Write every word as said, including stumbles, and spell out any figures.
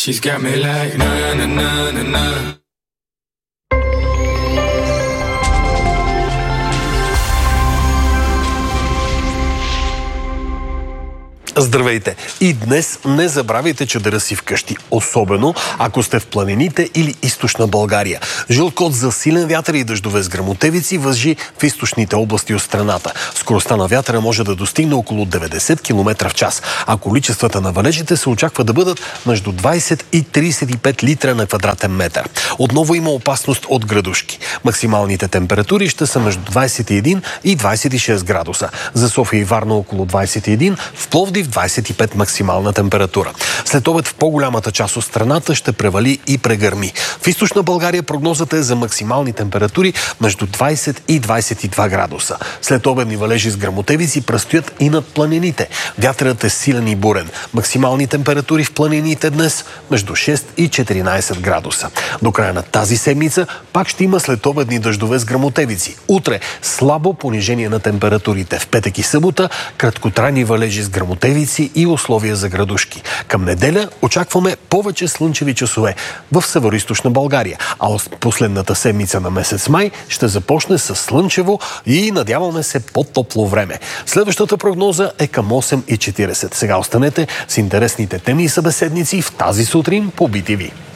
She's got me like na na na na na. Здравейте! И днес не забравяйте чадъра си вкъщи, особено ако сте в планините или източна България. Жълт код за силен вятър и дъждове с гръмотевици важи в източните области от страната. Скоростта на вятъра може да достигне около деветдесет километра в час, а количествата на валежите се очаква да бъдат между двадесет и тридесет и пет литра на квадратен метър. Отново има опасност от градушки. Максималните температури ще са между двадесет и един и двадесет и шест градуса. За София и Варна около двадесет и един, в Пловдив двадесет и пет максимална температура. След обед в по-голямата част от страната ще превали и прегърми. В източна България прогнозата е за максимални температури между двадесет и двадесет и два градуса. След обедни валежи с гръмотевици предстоят и над планините. Вятърът е силен и бурен. Максимални температури в планините днес между шест и четиринадесет градуса. До края на тази седмица пак ще има следобедни дъждове с гръмотевици. Утре слабо понижение на температурите. В петък и събота краткотрайни валежи с гръмотевици и условия за градушки. Към неделя очакваме повече слънчеви часове в североизточна България, а последната седмица на месец май ще започне с слънчево и надяваме се по-топло време. Следващата прогноза е към осем и четиридесет. Сега останете с интересните теми и събеседници в тази сутрин по Би Ти Ви.